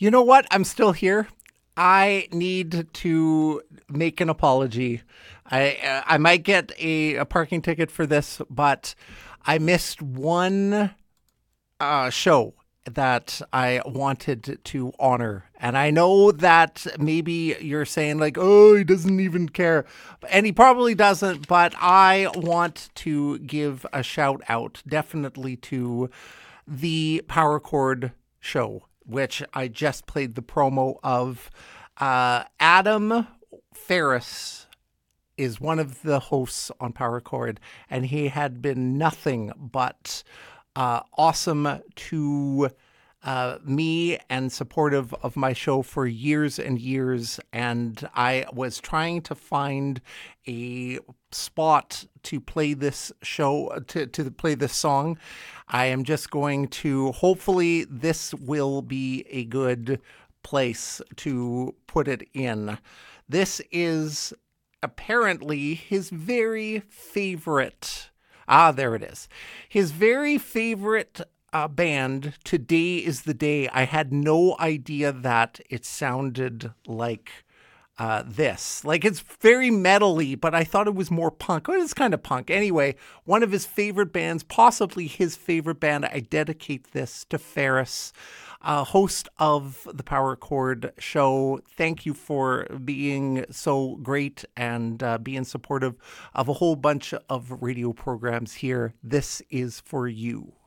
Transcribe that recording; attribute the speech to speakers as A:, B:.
A: You know what? I'm still here. I need to make an apology. I might get a parking ticket for this, but I missed one show that I wanted to honor. And I know that maybe you're saying, like, oh, he doesn't even care. And he probably doesn't, but I want to give a shout out definitely to the Power Chord show, which I just played the promo of. Adam Ferris is one of the hosts on Power Chord, and he had been nothing but awesome to me and supportive of my show for years and years. And I was trying to find a spot to play this show, to play this song. I am just going to, hopefully, this will be a good place to put it in. This is apparently his very favorite. There it is. His very favorite band, Today is the Day. I had no idea that it sounded like this. Like, it's very metally, but I thought it was more punk. Well, it's kind of punk. Anyway, one of his favorite bands, possibly his favorite band. I dedicate this to Ferris, host of the Power Chord show. Thank you for being so great and being supportive of a whole bunch of radio programs here. This is for you.